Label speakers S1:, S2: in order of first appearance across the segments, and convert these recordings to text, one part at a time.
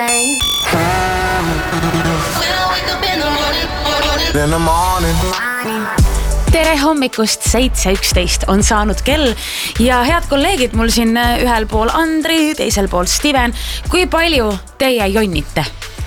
S1: same. When I wake up in the morning.
S2: Tere hommikust, 7.11 on saanud kell ja head kolleegid, mul siin ühel pool Andri, teisel pool Steven. Kui palju teie jonnite?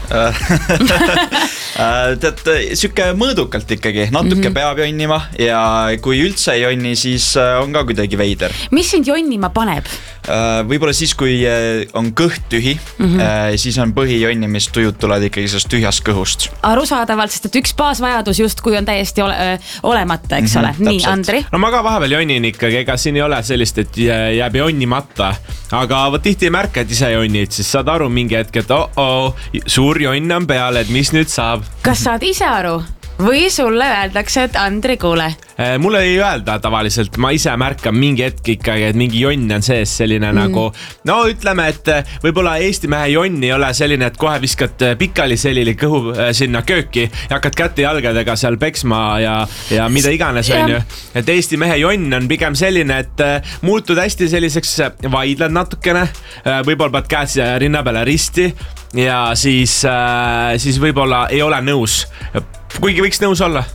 S3: Tead, süke mõõdukalt ikkagi, natuke peab jonnima ja kui üldse ei jonni, siis on ka kuidagi veider.
S2: Mis sind jonnima paneb?
S3: Võib-olla siis, kui on kõht tühi, siis on põhijonnimis, tujud tulevad ikkagi sellest tühjast kõhust.
S2: Arusaadavalt, sest et üks baasvajadus just kui on täiesti olemata, eks ole. Nii,
S3: täpselt.
S2: Andri?
S4: No ma ka vahepeal jonnin ikkagi, ega siin ei ole sellist, et jääb jonnimata. Aga tihti ei märka, et ise jonnid, siis saad aru mingi hetk, et suur jonn on peal, et mis nüüd saab.
S2: Kas saad ise aru? Või sulle öeldakse, et Andri, kuule.
S4: Mulle ei öelda tavaliselt, ma ise märkan mingi hetk ikkagi, et mingi jonn on sees selline nagu, no ütleme, et võib-olla Eesti mehe jonn ei ole selline, et kohe viskad pikali selili kõhu sinna kööki ja hakkad kätte jalgadega seal peksma ja mida iganes on ju. Et Eesti mehe jonn on pigem selline, et muutud hästi selliseks vaidled natukene, võib-olla pead käed rinna peale risti ja siis võib-olla ei ole nõus. Kuigi võiks nõus olla.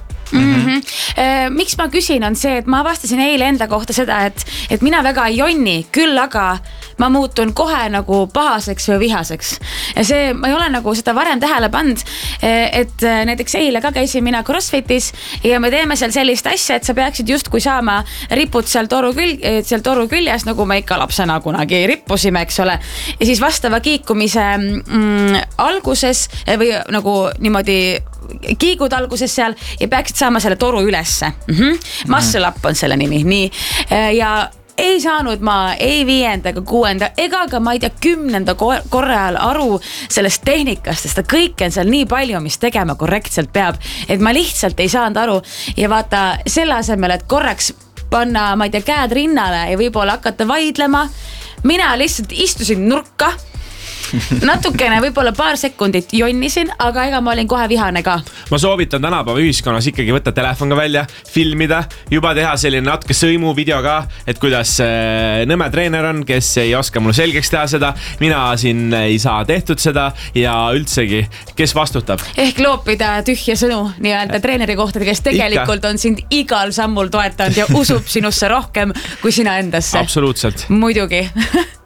S2: Miks ma küsin on see, et ma avastasin eile enda kohta seda, et mina väga ei jonni, küll aga ma muutun kohe nagu pahaseks või vihaseks. Ja see, ma ei ole nagu seda varem tähele pand, et näiteks eile ka käisin mina CrossFitis ja me teeme seal sellist asja, et sa peaksid just kui saama ripud seal toru küljes, nagu me ikka lapsena kunagi rippusime, eks ole. Ja siis vastava kiikumise alguses või nagu niimoodi kiigud alguses seal ja peaksid saama selle toru ülesse. Muscle up on selle nimi. Nii. Ja ei saanud ma ei 5. ega 6. ega ka ma ei tea 10. korral aru sellest tehnikast, sest kõik on seal nii palju, mis tegema korrektselt peab, et ma lihtsalt ei saanud aru ja vaata selle asemel, et korraks panna, ma ei tea, käed rinnale ja võib-olla hakata vaidlema, mina lihtsalt istusin nurka, natukene, võib-olla paar sekundit jonnisin, aga ega ma olin kohe vihane ka.
S4: Ma soovitan tänapäeva ühiskonnas ikkagi võtta telefon ka välja, filmida, juba teha selline natuke sõimu video ka, et kuidas nõme treener on, kes ei oska mulle selgeks teha seda, mina siin ei saa tehtud seda ja üldsegi, kes vastutab.
S2: Ehk loopida tühja sõnu nii-öelda treeneri kohta, kes tegelikult on sind igal sammul toetanud ja usub sinusse rohkem kui sina endasse.
S4: Absoluutselt.
S2: Muidugi.